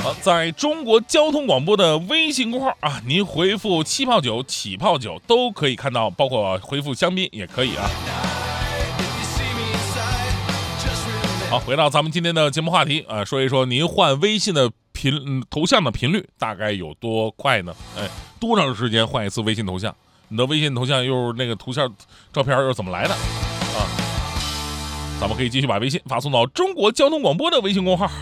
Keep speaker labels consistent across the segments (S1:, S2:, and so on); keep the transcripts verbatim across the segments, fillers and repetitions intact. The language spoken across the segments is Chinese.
S1: 啊，在中国交通广播的微信公号啊，您回复气泡酒、起泡酒都可以看到，包括回复香槟也可以啊。好，回到咱们今天的节目话题啊，说一说您换微信的频、嗯、头像的频率大概有多快呢？哎，多长时间换一次微信头像？你的微信头像又是那个图像照片又是怎么来的啊？咱们可以继续把微信发送到中国交通广播的微信公号。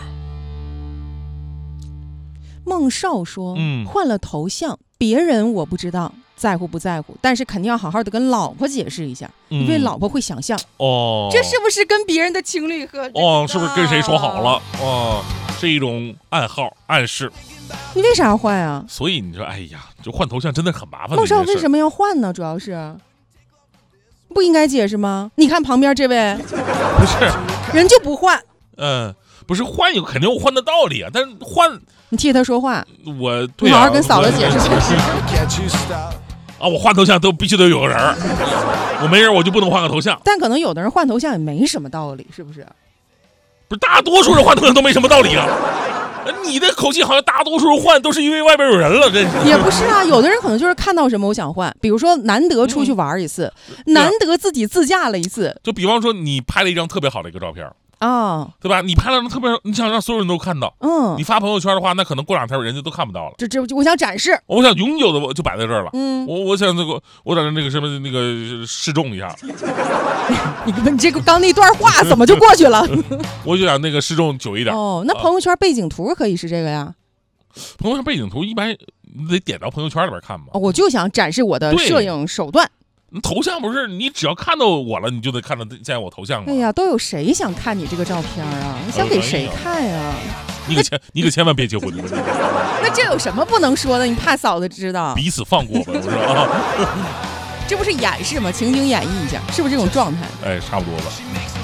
S2: 孟少说：“
S1: 嗯，
S2: 换了头像，别人我不知道在乎不在乎，但是肯定要好好的跟老婆解释一下，嗯、因为老婆会想象
S1: 哦，
S2: 这是不是跟别人的情侣合照？
S1: 哦，是不是跟谁说好了？哦，是一种暗号暗示。
S2: 你为啥要换啊？
S1: 所以你说，哎呀，就换头像真的很麻烦。
S2: 孟少为什么要换呢？主要是不应该解释吗？你看旁边这位，
S1: 不是
S2: 人就不换，
S1: 嗯、呃，不是换有肯定有换的道理啊，但是换。”
S2: 你替他说话，
S1: 我对、啊、
S2: 你好好跟嫂子解释解释。
S1: 啊，我换头像都必须得有个人，我没人我就不能换个头像。
S2: 但可能有的人换头像也没什么道理，是不是？
S1: 不是，大多数人换头像都没什么道理啊。你的口气好像大多数人换都是因为外边有人了，真是。
S2: 也不是啊，有的人可能就是看到什么我想换，比如说难得出去玩一次，嗯、难得自己自驾了一次。
S1: 就比方说你拍了一张特别好的一个照片。
S2: 啊、哦，
S1: 对吧？你拍了特别，你想让所有人都看到，嗯，你发朋友圈的话，那可能过两天人家都看不到了。
S2: 这这，我想展示，
S1: 我想永久的我就摆在这儿了。
S2: 嗯，
S1: 我我想这个，我在那个什么那个示众一下。
S2: 你你这个刚那段话怎么就过去了？
S1: 我就想那个示众久一点。
S2: 哦，那朋友圈背景图可以是这个呀？
S1: 朋友圈背景图一般你得点到朋友圈里边看嘛。
S2: 哦，我就想展示我的摄影手段。
S1: 头像不是你只要看到我了，你就得看到现在我头像吗？
S2: 哎呀，都有谁想看你这个照片啊？你想给谁看呀、啊？
S1: 你可千你可千万别结婚！
S2: 那这有什么不能说的？你怕嫂子知道？
S1: 彼此放过吧，我说啊。
S2: 这不是演示吗？情景演绎一下，是不是这种状态？
S1: 哎，差不多吧。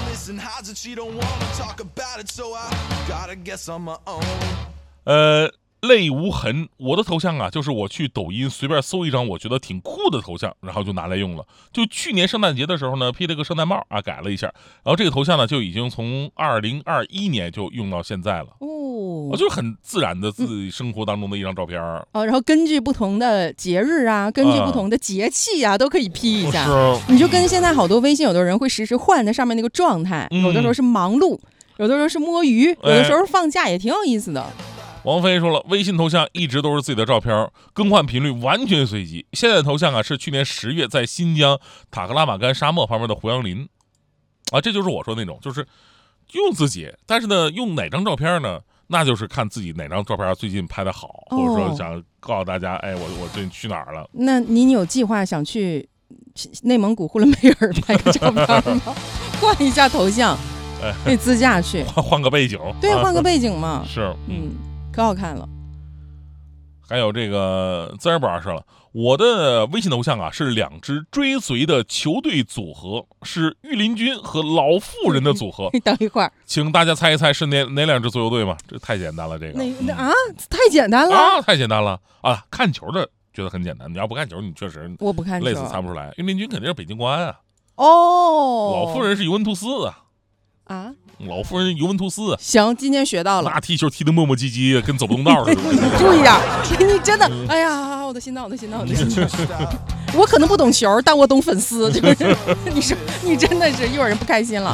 S1: 呃。泪无痕，我的头像啊，就是我去抖音随便搜一张我觉得挺酷的头像，然后就拿来用了。就去年圣诞节的时候呢，披了个圣诞帽啊，改了一下，然后这个头像呢就已经从二零二一年就用到现在了。哦，我就是很自然的自己生活当中的一张照片。
S2: 哦、嗯，然后根据不同的节日啊，根据不同的节气啊，啊都可以 P 一下。
S1: 是，
S2: 你就跟现在好多微信，有的人会实时换在上面那个状态，
S1: 嗯、
S2: 有的时候是忙碌，有的时候是摸鱼，有的时候放假，也挺有意思的。
S1: 王菲说了，微信头像一直都是自己的照片，更换频率完全随机。现在的头像啊是去年十月在新疆塔克拉玛干沙漠旁边的胡杨林，啊，这就是我说的那种，就是用自己，但是呢，用哪张照片呢？那就是看自己哪张照片最近拍的好，或者说想告诉大家，哎，我我最近去哪儿了？
S2: 那你有计划想去内蒙古呼伦贝尔拍个照片吗？换一下头像，可以自驾去，
S1: 换换个背景，
S2: 对，换个背景嘛，
S1: 是，
S2: 嗯。可好看了，
S1: 还有这个自然不二是了。我的微信头像啊是两支追随的球队组合，是御林军和老妇人的组合。
S2: 你等一会儿，
S1: 请大家猜一猜是哪哪两支足球队吗？这太简单了，这个
S2: 那那啊，太简单了
S1: 啊，太简单了啊！看球的觉得很简单，你要不看球，你确实
S2: 我不看球，
S1: 累死猜不出来。御林军肯定是北京国安啊，
S2: 哦，
S1: 老妇人是尤文图斯啊。
S2: 啊，
S1: 老妇人尤文图斯，
S2: 行，今天学到了。
S1: 那踢球踢得磨磨唧唧，跟走不动道似的。
S2: 你注意点，你真的，哎呀，我的心脏，我的心脏，我的心脏。我可能不懂球，但我懂粉丝，就是你说，你真的是一会儿人不开心了。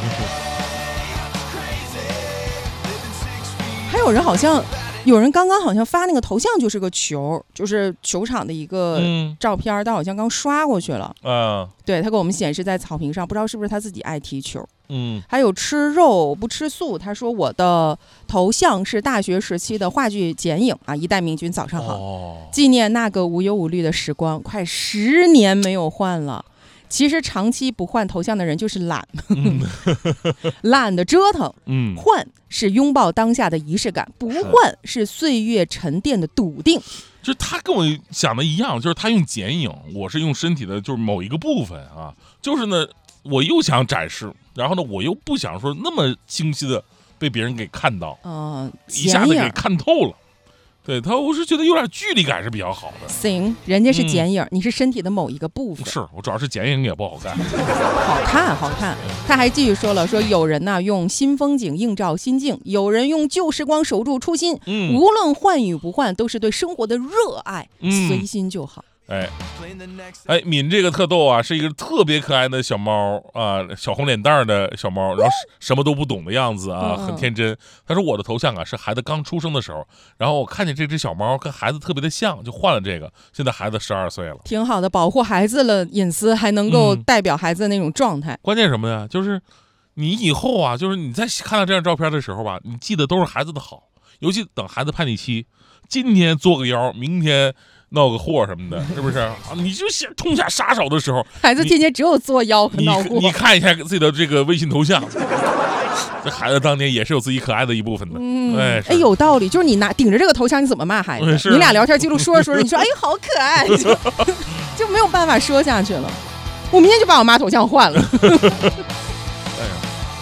S2: 还有人好像，有人刚刚好像发那个头像就是个球，就是球场的一个照片，他、嗯、好像刚刷过去了。
S1: 啊，
S2: 对，他给我们显示在草坪上，不知道是不是他自己爱踢球。
S1: 嗯，
S2: 还有吃肉不吃素，他说我的头像是大学时期的话剧剪影啊，一代明君早上好，哦、纪念那个无忧无虑的时光，快十年没有换了。其实长期不换头像的人就是懒，嗯、懒得折腾。嗯，换是拥抱当下的仪式感，不换是岁月沉淀的笃定。
S1: 就是他跟我想的一样，就是他用剪影，我是用身体的就是某一个部分啊，就是呢，我又想展示，然后呢，我又不想说那么清晰的被别人给看到，
S2: 嗯、呃，
S1: 一下子给看透了。 对他，我是觉得有点距离感是比较好的。
S2: 行，人家是剪影，嗯、你是身体的某一个部分。
S1: 是我主要是剪影也不好看。
S2: 好看，好看。他还继续说了，说有人呢用新风景映照心境，有人用旧时光守住初心。嗯，无论换与不换，都是对生活的热爱，嗯、随心就好。
S1: 哎，哎，敏这个特逗啊，是一个特别可爱的小猫啊，小红脸蛋的小猫，然后什么都不懂的样子啊，很天真。他说我的头像啊是孩子刚出生的时候，然后我看见这只小猫跟孩子特别的像，就换了这个。现在孩子十二岁了，
S2: 挺好的，保护孩子的隐私，还能够代表孩子的那种状态。
S1: 嗯、关键什么呀？就是你以后啊，就是你在看到这样照片的时候吧，你记得都是孩子的好，尤其等孩子叛逆期，今天作个妖，明天闹个祸什么的，是不是？啊、你就想痛下杀手的时候，
S2: 孩子天天只有作妖和闹祸。
S1: 你, 你看一下自己的这个微信头像，这孩子当年也是有自己可爱的一部分的。嗯，哎，
S2: 哎，有道理。就是你拿顶着这个头像，你怎么骂孩子？
S1: 嗯、
S2: 你俩聊天记录说着说着，你说哎好可爱，就就没有办法说下去了。我明天就把我妈头像换了。
S1: 哎呀，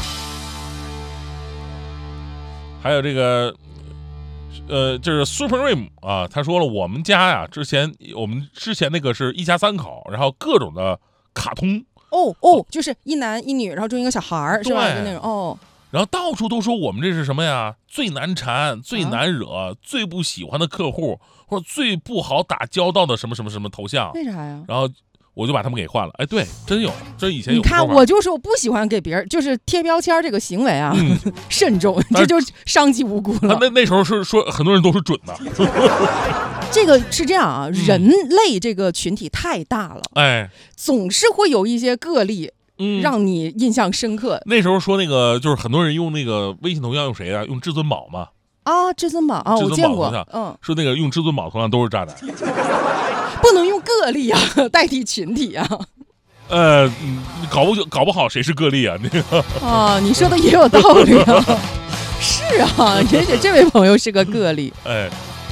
S1: 还有这个。呃，就是 Supreme 啊，他说了，我们家呀，之前我们之前那个是一家三口，然后各种的卡通，
S2: 哦哦，就是一男一女，然后中一个小孩儿，是吧？就那种哦。
S1: 然后到处都说我们这是什么呀？最难缠、最难惹、啊、最不喜欢的客户，或者最不好打交道的什么什么什么头像。
S2: 为啥呀？
S1: 然后我就把他们给换了。哎，对，真有，这以前有。
S2: 你看，我就说我不喜欢给别人就是贴标签这个行为啊，嗯、慎重，这就伤及无辜了。
S1: 那那时候是说很多人都是准的。
S2: 这个是这样啊，嗯、人类这个群体太大了，
S1: 哎，
S2: 总是会有一些个例。嗯，让你印象深刻。
S1: 那时候说那个，就是很多人用那个微信头像用谁啊？用至尊宝吗？
S2: 啊，至尊宝啊，我见过。
S1: 嗯，说那个用至尊宝头像都是渣男。
S2: 不能用个例啊代替群体啊。
S1: 呃，搞不搞不好谁是个例啊？那个
S2: 啊，你说的也有道理啊。是啊，也许这位朋友是个个例。
S1: 哎，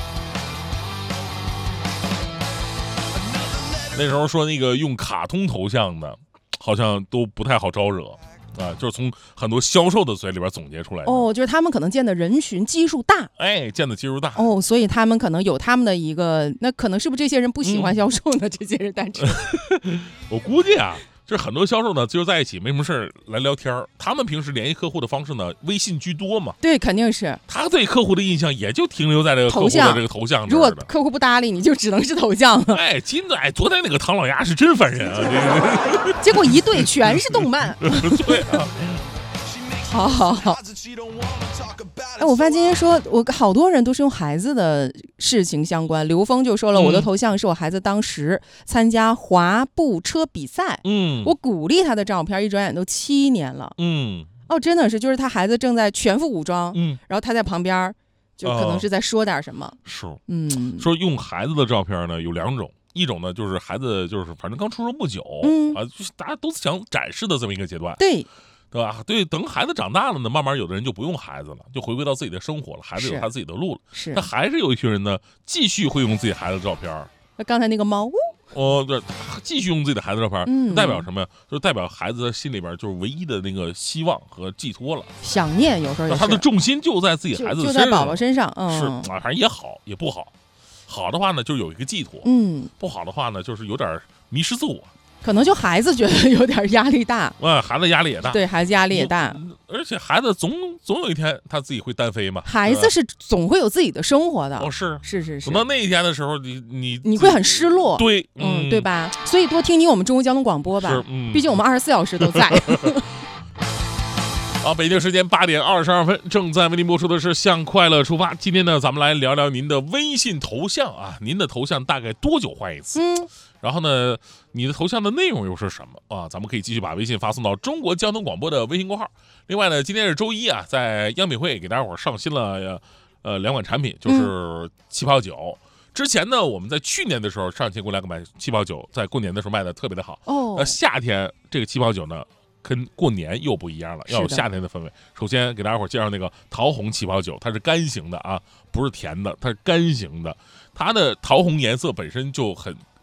S1: 那时候说那个用卡通头像的，好像都不太好招惹。啊，就是从很多销售的嘴里边总结出来的。
S2: 哦，就是他们可能见的人群基数大，
S1: 哎，见的基数大。
S2: 哦，所以他们可能有他们的一个，那可能是不是这些人不喜欢销售呢？嗯、这些人单纯。
S1: 我估计啊，就是很多销售呢，就是在一起没什么事来聊天，他们平时联系客户的方式呢，微信居多嘛。
S2: 对，肯定是。
S1: 他对客户的印象也就停留在这个客户的这个头像。
S2: 如果客户不搭理你，就只能是头像了。
S1: 哎，今天哎，昨天那个唐老鸭是真烦人啊！这
S2: 个、结果一对全是动漫。
S1: 对啊。
S2: 好好好，哎，我发现今天说，我好多人都是用孩子的事情相关。刘峰就说了，嗯、我的头像是我孩子当时参加滑步车比赛，嗯，我鼓励他的照片，一转眼都七年了，
S1: 嗯，
S2: 哦，真的是，就是他孩子正在全副武装，嗯，然后他在旁边，就可能是在说点什么，
S1: 呃、是，
S2: 嗯，
S1: 说用孩子的照片呢有两种。一种呢，就是孩子就是反正刚出生不久，
S2: 嗯
S1: 啊，就是大家都想展示的这么一个阶段，
S2: 对。
S1: 对吧？对，等孩子长大了呢，慢慢有的人就不用孩子了，就回归到自己的生活了。孩子有他自己的路了。
S2: 是，
S1: 那还是有一群人呢，继续会用自己孩子的照片。
S2: 那刚才那个猫，
S1: 哦，对，继续用自己的孩子照片，嗯、代表什么呀？就是代表孩子心里边就是唯一的那个希望和寄托了。
S2: 想念有时候也是。
S1: 他的重心就在自己孩子的身上，
S2: 就在宝宝身上。嗯，
S1: 是啊，反正也好也不好。好的话呢，就有一个寄托；
S2: 嗯，
S1: 不好的话呢，就是有点迷失自我。
S2: 可能就孩子觉得有点压力大，
S1: 嗯，孩子压力也大，
S2: 对孩子压力也大，
S1: 而且孩子总总有一天他自己会单飞嘛。
S2: 孩子是总会有自己的生活的，
S1: 哦，是
S2: 是是是。
S1: 等到那一天的时候，你你
S2: 你会很失落，
S1: 对，
S2: 嗯，对吧？所以多听听我们中国交通广播吧，
S1: 嗯，
S2: 毕竟我们二十四小时都在。
S1: 好，北京时间八点二十二分，正在为您播出的是《向快乐出发》。今天呢，咱们来聊聊您的微信头像啊，您的头像大概多久换一次？
S2: 嗯。
S1: 然后呢，你的头像的内容又是什么啊？咱们可以继续把微信发送到中国交通广播的微信公号。另外呢，今天是周一啊，在央美会给大家伙上新了呃两款产品，就是气泡酒。嗯、之前呢，我们在去年的时候上线过两款气泡酒，在过年的时候卖的特别的好。
S2: 哦。
S1: 呃，夏天这个气泡酒呢，跟过年又不一样了，要有夏天的氛围。首先给大家伙介绍那个桃红气泡酒，它是干型的啊，不是甜的，它是干型的。它的桃红颜色本身就很。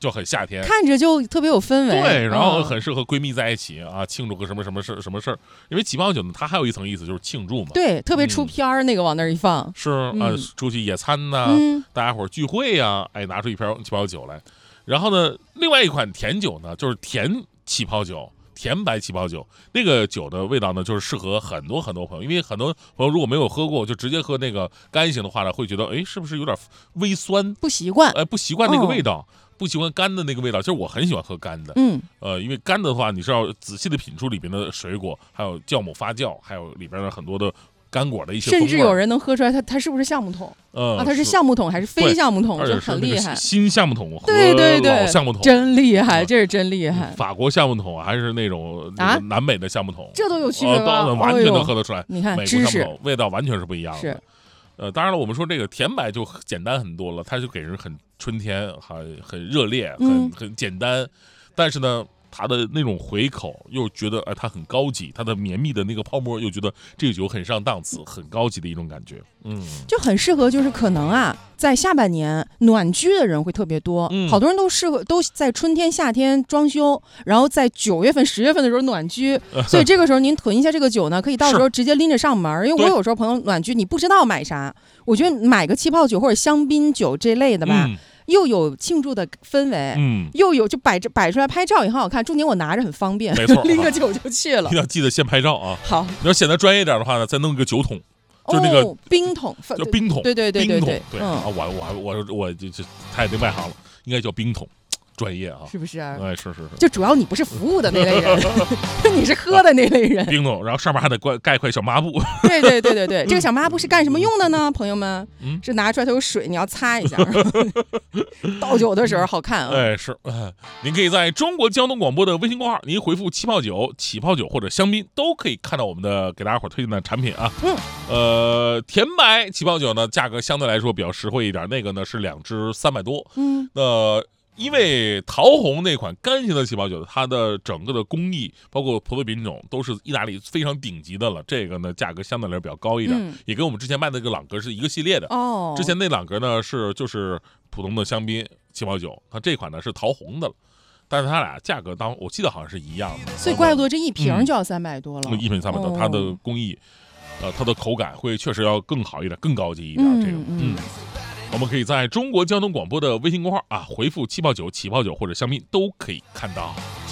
S1: 就很夏天，
S2: 看着就特别有氛围。
S1: 对，然后
S2: 嗯
S1: 很适合闺蜜在一起啊，庆祝个什么什么事什么事儿。因为起泡酒呢，它还有一层意思就是庆祝嘛。
S2: 对，特别出片儿，那个往那儿一放。
S1: 是啊、
S2: 嗯
S1: 呃，出去野餐呐、
S2: 嗯
S1: 大家伙儿聚会呀、哎，拿出一瓶起泡酒来。然后呢，另外一款甜酒呢，就是甜起泡酒。甜白起泡酒，那个酒的味道呢，就是适合很多很多朋友，因为很多朋友如果没有喝过，就直接喝那个干型的话呢，会觉得哎，是不是有点微酸，
S2: 不习惯，
S1: 哎，不习惯那个味道，
S2: 哦、
S1: 不喜欢干的那个味道。其实我很喜欢喝干的，
S2: 嗯，
S1: 呃，因为干的话，你是要仔细的品出里边的水果，还有酵母发酵，还有里边的很多的干果的一些风味，
S2: 甚至有人能喝出来它它是不是橡木桶。
S1: 嗯、
S2: 啊，它是橡木桶还是非橡木桶，就很厉害。
S1: 新橡木桶和
S2: 对对对，
S1: 老橡木桶
S2: 真厉害，这是真厉害。
S1: 法国橡木桶还是那种啊南美的橡木桶，
S2: 这都有区别吗？
S1: 呃、完全能喝得出来。
S2: 你看，
S1: 美国橡木桶味道完全是不一样的。
S2: 是，
S1: 呃，当然了，我们说这个甜白就简单很多了，它就给人很春天，很很热烈，很、
S2: 嗯、
S1: 很简单，但是呢。它的那种回口又觉得，哎，它很高级，它的绵密的那个泡沫又觉得这个酒很上档次，很高级的一种感觉，嗯，
S2: 就很适合，就是可能啊，在下半年暖居的人会特别多，
S1: 嗯，
S2: 好多人都适合都在春天、夏天装修，然后在九月份、十月份的时候暖居，所以这个时候您囤一下这个酒呢，可以到时候直接拎着上门，因为我有时候朋友暖居，你不知道买啥，我觉得买个气泡酒或者香槟酒这类的吧。
S1: 嗯
S2: 又有庆祝的氛围，
S1: 嗯，
S2: 又有就摆着摆出来拍照也很好看，重点我拿着很方便，
S1: 没错，
S2: 拎个酒就去了。
S1: 一定要记得先拍照啊！
S2: 好，
S1: 你要显得专业点的话呢，再弄一个酒桶，就那个、
S2: 哦、冰桶，
S1: 叫冰桶，
S2: 对对对对对
S1: 对，嗯、啊，我我我我这这太得外行了，应该叫冰桶。专业啊，
S2: 是不是？
S1: 哎，是是是，
S2: 就主要你不是服务的那类人，你是喝的那类人。
S1: 冰桶，然后上面还得盖盖一块小抹布。
S2: 对对对对对，这个小抹布是干什么用的呢？朋友们，
S1: 嗯，
S2: 是拿出来它有水，你要擦一下，倒酒的时候好看啊。
S1: 哎，是，呃、您可以在中国交通广播的微信公号，您回复气泡酒、起泡酒或者香槟，都可以看到我们的给大家伙推荐的产品啊。
S2: 嗯，
S1: 呃，甜白起泡酒呢，价格相对来说比较实惠一点，那个呢是两支三百多。
S2: 嗯，
S1: 呃。因为桃红那款干型的起泡酒，它的整个的工艺，包括葡萄品种，都是意大利非常顶级的了。这个呢，价格相对来说比较高一点，
S2: 嗯、
S1: 也跟我们之前卖的那个朗格是一个系列的。
S2: 哦，
S1: 之前那朗格呢是就是普通的香槟起泡酒，它这款呢是桃红的了。但是它俩价格当我记得好像是一样的，
S2: 所以怪不得这一瓶就要三百多了。
S1: 嗯、一瓶三百多，
S2: 哦、
S1: 它的工艺，呃，它的口感会确实要更好一点，更高级一点。
S2: 嗯、
S1: 这个，嗯。嗯我们可以在中国交通广播的微信公号啊，回复气泡酒、起泡酒或者香槟都可以看到。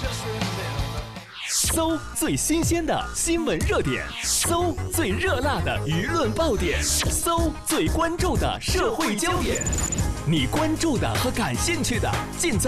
S3: 搜最新鲜的新闻热点，搜最热辣的舆论爆点，搜最关注的社会焦点，你关注的和感兴趣的尽在